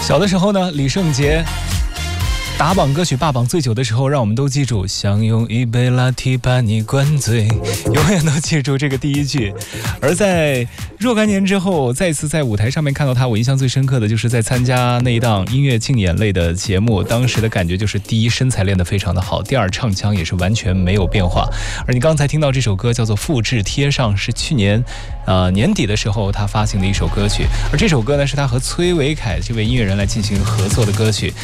小的时候呢，李圣杰打榜歌曲霸榜最久的时候，让我们都记住想用一杯拿铁把你灌醉，永远都记住这个第一句。而在若干年之后，再次在舞台上面看到他，我印象最深刻的就是在参加那一档音乐竞演类的节目，当时的感觉就是第一，身材练得非常的好，第二，唱腔也是完全没有变化。而你刚才听到这首歌叫做《复制贴上》，是去年年底的时候他发行的一首歌曲，而这首歌呢是他和崔维凯这位音乐人来进行合作的歌曲。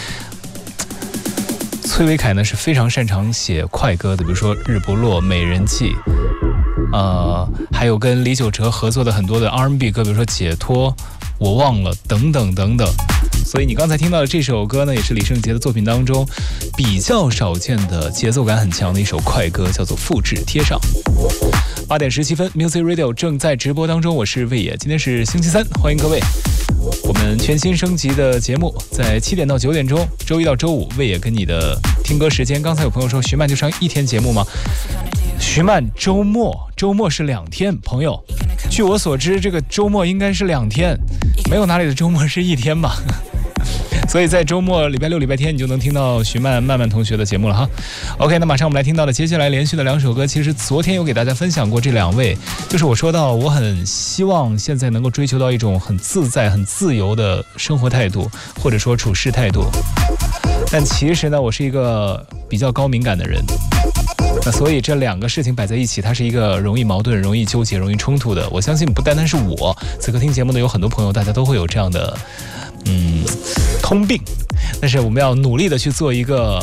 崔维凯呢是非常擅长写快歌的，比如说《日不落》《美人计》，还有跟李玖哲合作的很多的 R&B 歌，比如说《解脱》《我忘了》等等等等。所以你刚才听到的这首歌呢，也是李圣杰的作品当中比较少见的节奏感很强的一首快歌，叫做《复制贴上》。8点17分 Music Radio 正在直播当中，我是魏野，今天是星期三，欢迎各位。我们全新升级的节目在7点到9点钟，周一到周五，魏野跟你的听歌时间。刚才有朋友说徐曼就上1天节目吗？徐曼周末是2天，朋友，据我所知这个周末应该是2天，没有哪里的周末是1天吧。所以在周末礼拜六礼拜天你就能听到徐曼曼曼同学的节目了哈。 OK， 那马上我们来听到的接下来连续的2首歌，其实昨天有给大家分享过这2位，就是我说到我很希望现在能够追求到一种很自在很自由的生活态度，或者说处事态度，但其实呢我是一个比较高敏感的人，那所以这2个事情摆在一起，它是一个容易矛盾容易纠结容易冲突的。我相信不单单是我，此刻听节目的有很多朋友，大家都会有这样的通病，但是我们要努力的去做一个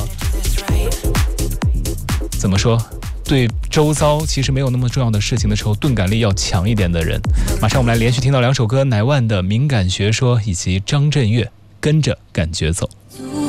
怎么说，对周遭其实没有那么重要的事情的时候钝感力要强一点的人。马上我们来连续听到2首歌，乃万的《敏感学说》以及张震岳《跟着感觉走》。